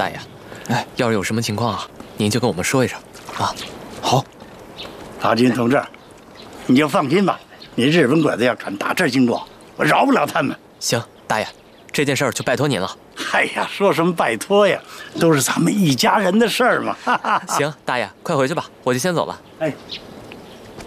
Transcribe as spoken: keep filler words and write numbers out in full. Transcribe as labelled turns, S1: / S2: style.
S1: 大爷，
S2: 哎，
S1: 要是有什么情况啊，您就跟我们说一声啊。
S2: 好，
S3: 大军同志，你就放心吧，你日本鬼子要敢打这儿经过，我饶不了他们。
S1: 行，大爷，这件事儿就拜托您了。
S3: 哎呀，说什么拜托呀，都是咱们一家人的事儿嘛。
S1: 行，大爷，快回去吧，我就先走了。
S3: 哎。